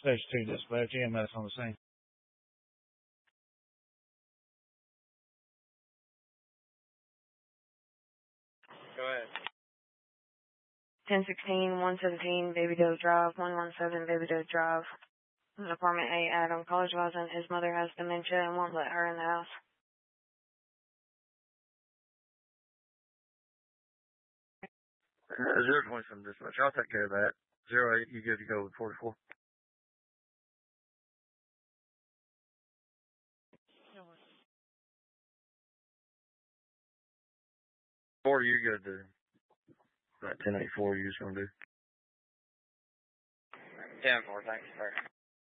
Station 2 dispatch, EMS on the scene. Go ahead. 1016, 117, Baby Doe Drive, 117, Baby Doe Drive. Apartment 8, Adam. College advising his mother has dementia and won't let her in the house. 027 dispatch. I'll take care of that. 08, you good to go with 44? 40, you're good to that 1084 you was going to do. 10-4, thanks, sir.